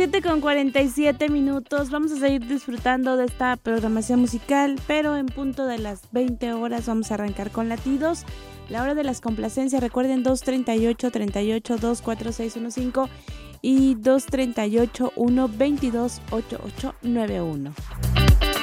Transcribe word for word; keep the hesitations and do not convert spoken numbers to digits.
siete con cuarenta y siete minutos. Vamos a seguir disfrutando de esta programación musical, pero en punto de las veinte horas vamos a arrancar con latidos. La hora de las complacencias, recuerden, dos treinta y ocho, treinta y ocho, dos cuatro seis uno cinco y dos treinta y ocho, uno veintidós, ochenta y ocho noventa y uno.